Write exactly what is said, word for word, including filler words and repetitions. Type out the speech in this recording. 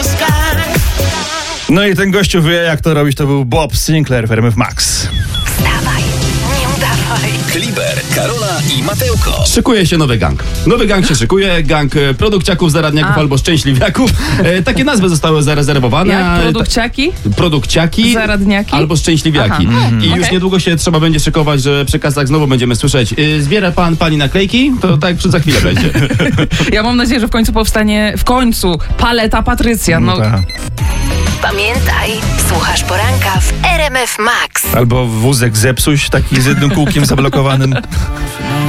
No i ten gościu wie, jak to robić, to był Bob Sinclair w R M F Max. Wstawaj, nie udawaj. Kliber, Karola i Mateuko. Szykuje się nowy gang. Nowy gang się szykuje, gang e, produkciaków, zaradniaków A. albo szczęśliwiaków. E, takie nazwy zostały zarezerwowane. Jak? Produkciaki? Ta, produkciaki Zaradniaki? albo szczęśliwiaki. Aha. I Mhm. już Okej. niedługo się trzeba będzie szykować, że przy kasach znowu będziemy słyszeć e, zbiera pan, pani naklejki? To tak za chwilę będzie. Ja mam nadzieję, że w końcu powstanie, w końcu, paleta Patrycja. No, tak. Pamiętaj, słuchasz poranka w R M F Max. Albo wózek zepsuć, taki z jednym kółkiem zablokowanym.